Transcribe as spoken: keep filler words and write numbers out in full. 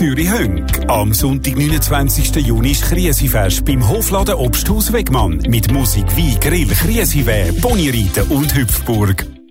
Zürich-Hönk. Am Sonntag, neunundzwanzigsten Juni, ist Kriesifest beim Hofladen Obsthaus Wegmann. Mit Musik wie Grill, Kriesiwehr, Ponyreiten und Hüpfburg.